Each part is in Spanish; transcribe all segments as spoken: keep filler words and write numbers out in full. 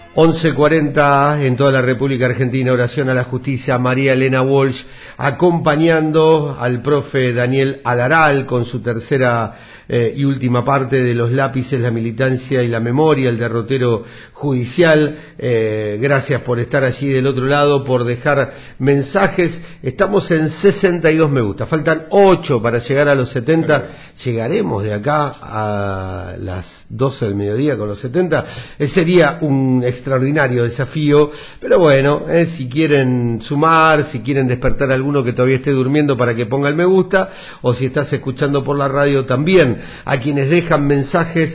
once cuarenta en toda la República Argentina, oración a la justicia. María Elena Walsh acompañando al profe Daniel Alaral con su tercera eh, y última parte de Los lápices, la militancia y la memoria, el derrotero judicial. Eh, gracias por estar allí del otro lado, por dejar mensajes. Estamos en sesenta y dos me gusta, faltan ocho para llegar a los setenta. Llegaremos de acá a las doce del mediodía con los setenta. Eh, sería un extraordinario desafío, pero bueno, eh, si quieren sumar, si quieren despertar a alguno que todavía esté durmiendo para que ponga el me gusta, o si estás escuchando por la radio también, a quienes dejan mensajes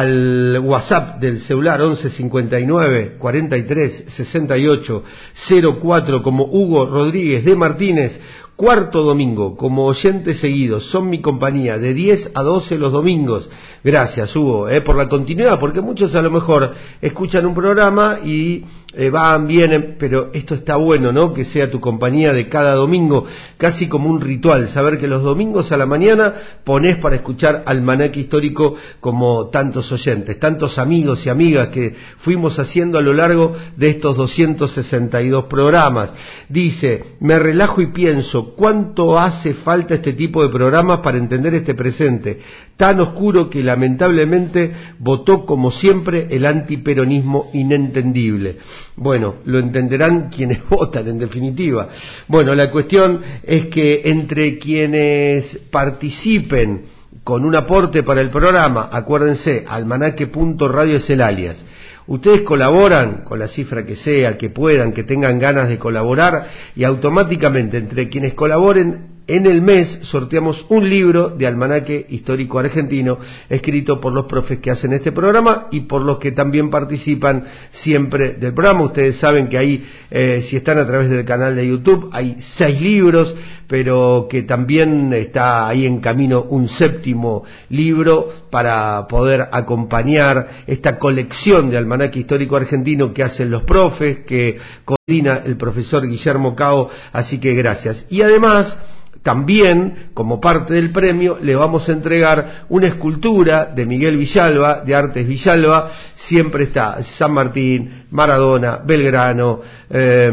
al WhatsApp del celular once cincuenta y nueve cuarenta y tres sesenta y ocho cero cuatro, como Hugo Rodríguez de Martínez. Cuarto domingo, como oyente seguido, son mi compañía de diez a doce los domingos. Gracias, Hugo, eh, por la continuidad, porque muchos a lo mejor escuchan un programa y eh, van, vienen, pero esto está bueno, ¿no? Que sea tu compañía de cada domingo, casi como un ritual, saber que los domingos a la mañana ponés para escuchar Almanaque Histórico, como tantos oyentes, tantos amigos y amigas que fuimos haciendo a lo largo de estos doscientos sesenta y dos programas. Dice, me relajo y pienso, ¿cuánto hace falta este tipo de programas para entender este presente tan oscuro que lamentablemente votó como siempre el antiperonismo inentendible? Bueno, lo entenderán quienes votan, en definitiva. Bueno, la cuestión es que entre quienes participen con un aporte para el programa, acuérdense, almanaque punto radio es el alias. Ustedes colaboran con la cifra que sea, que puedan, que tengan ganas de colaborar, y automáticamente entre quienes colaboren en el mes sorteamos un libro de Almanaque Histórico Argentino escrito por los profes que hacen este programa y por los que también participan siempre del programa. Ustedes saben que ahí, eh, si están a través del canal de YouTube, hay seis libros, pero que también está ahí en camino un séptimo libro para poder acompañar esta colección de Almanaque Histórico Argentino que hacen los profes, que coordina el profesor Guillermo Cao, así que gracias. Y además, también, como parte del premio, le vamos a entregar una escultura de Miguel Villalba, de Artes Villalba. Siempre está San Martín, Maradona, Belgrano, eh,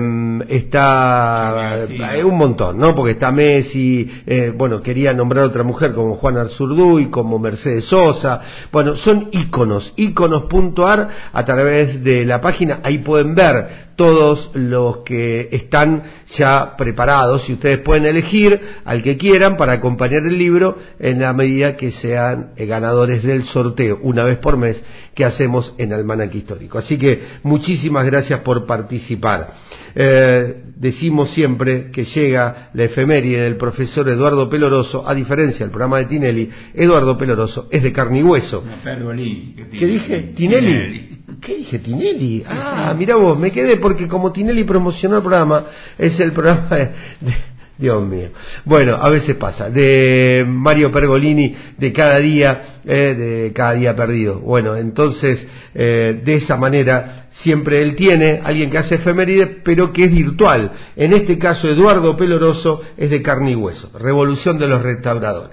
está eh, un montón, ¿no? Porque está Messi, eh, bueno, quería nombrar otra mujer como Juana Arzurduy, como Mercedes Sosa. Bueno, son íconos, íconos punto ar, a través de la página, ahí pueden ver todos los que están ya preparados, y ustedes pueden elegir al que quieran para acompañar el libro en la medida que sean eh, ganadores del sorteo, una vez por mes, que hacemos en Almanaque Histórico. Así que muchísimas gracias por participar. Eh, decimos siempre que llega la efeméride del profesor Eduardo Peloroso. A diferencia del programa de Tinelli, Eduardo Peloroso es de carne y hueso. No, Pergolini. ¿Qué dije? ¿Tinelli? Tinelli. ¿Qué dije? ¿Tinelli? Ah, mirá vos, me quedé porque como Tinelli promocionó el programa, es el programa de, de Dios mío. Bueno, a veces pasa. De Mario Pergolini, de Cada Día, eh, de Cada Día Perdido. Bueno, entonces, eh, de esa manera, siempre él tiene alguien que hace efeméride, pero que es virtual. En este caso, Eduardo Peloroso es de carne y hueso. Revolución de los restauradores.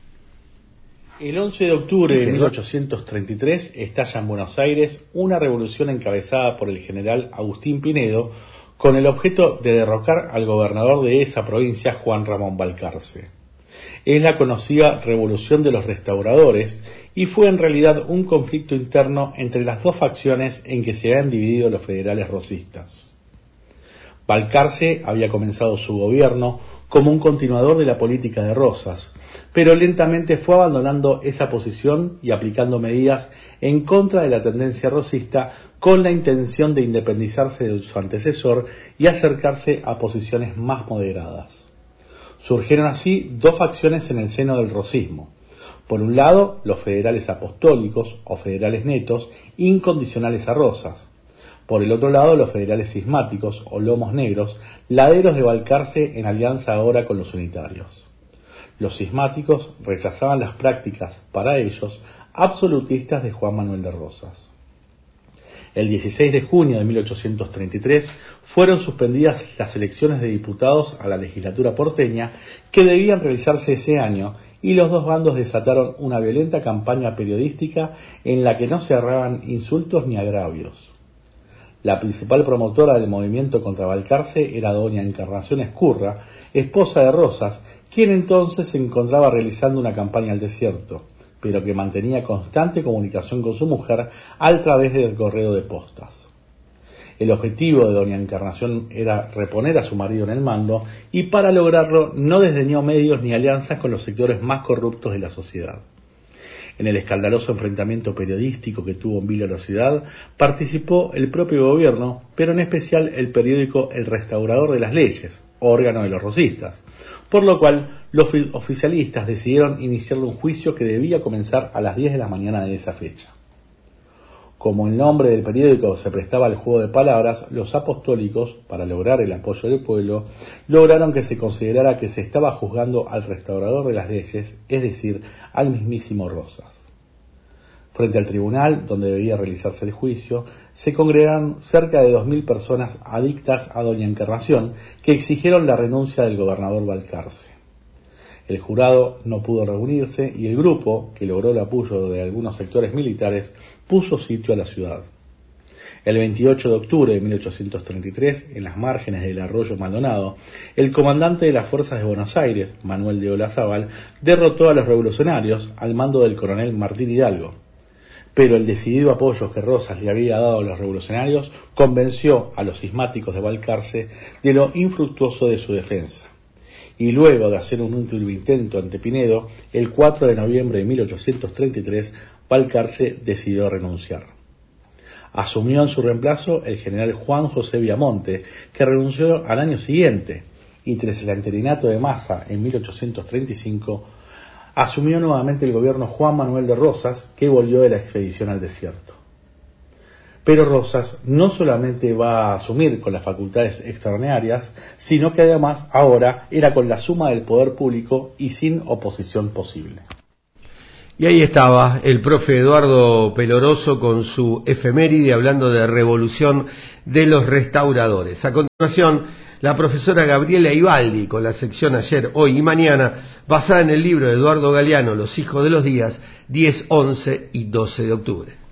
El once de octubre de mil ochocientos treinta y tres estalla en Buenos Aires una revolución encabezada por el general Agustín Pinedo, con el objeto de derrocar al gobernador de esa provincia, Juan Ramón Balcarce. Es la conocida Revolución de los Restauradores y fue en realidad un conflicto interno entre las dos facciones en que se habían dividido los federales rosistas. Balcarce había comenzado su gobierno como un continuador de la política de Rosas, pero lentamente fue abandonando esa posición y aplicando medidas en contra de la tendencia rosista con la intención de independizarse de su antecesor y acercarse a posiciones más moderadas. Surgieron así dos facciones en el seno del rosismo. Por un lado, los federales apostólicos o federales netos, incondicionales a Rosas. Por el otro lado, los federales cismáticos o lomos negros, laderos de Balcarce en alianza ahora con los unitarios. Los cismáticos rechazaban las prácticas, para ellos, absolutistas de Juan Manuel de Rosas. El dieciséis de junio de mil ochocientos treinta y tres fueron suspendidas las elecciones de diputados a la legislatura porteña que debían realizarse ese año, y los dos bandos desataron una violenta campaña periodística en la que no se ahorraban insultos ni agravios. La principal promotora del movimiento contra Balcarce era doña Encarnación Escurra, esposa de Rosas, quien entonces se encontraba realizando una campaña al desierto, pero que mantenía constante comunicación con su mujer a través del correo de postas. El objetivo de doña Encarnación era reponer a su marido en el mando y para lograrlo no desdeñó medios ni alianzas con los sectores más corruptos de la sociedad. En el escandaloso enfrentamiento periodístico que tuvo en Villa La Ciudad participó el propio gobierno, pero en especial el periódico El Restaurador de las Leyes, órgano de los rosistas, por lo cual los oficialistas decidieron iniciarle un juicio que debía comenzar a las diez de la mañana de esa fecha. Como el nombre del periódico se prestaba al juego de palabras, los apostólicos, para lograr el apoyo del pueblo, lograron que se considerara que se estaba juzgando al restaurador de las leyes, es decir, al mismísimo Rosas. Frente al tribunal, donde debía realizarse el juicio, se congregaron cerca de dos mil personas adictas a doña Encarnación, que exigieron la renuncia del gobernador Balcarce. El jurado no pudo reunirse y el grupo, que logró el apoyo de algunos sectores militares, puso sitio a la ciudad. El veintiocho de octubre de mil ochocientos treinta y tres, en las márgenes del arroyo Maldonado, el comandante de las fuerzas de Buenos Aires, Manuel de Olazábal, derrotó a los revolucionarios al mando del coronel Martín Hidalgo. Pero el decidido apoyo que Rosas le había dado a los revolucionarios convenció a los cismáticos de Balcarce de lo infructuoso de su defensa. Y luego de hacer un último intento ante Pinedo, el cuatro de noviembre de mil ochocientos treinta y tres, Balcarce decidió renunciar. Asumió en su reemplazo el general Juan José Viamonte, que renunció al año siguiente, y tras el interinato de Massa en mil ochocientos treinta y cinco, asumió nuevamente el gobierno Juan Manuel de Rosas, que volvió de la expedición al desierto. Pero Rosas no solamente va a asumir con las facultades extraordinarias, sino que además ahora era con la suma del poder público y sin oposición posible. Y ahí estaba el profe Eduardo Peloroso con su efeméride hablando de revolución de los restauradores. A continuación, la profesora Gabriela Ibaldi con la sección Ayer, Hoy y Mañana, basada en el libro de Eduardo Galeano, Los hijos de los días, diez, once y doce de octubre.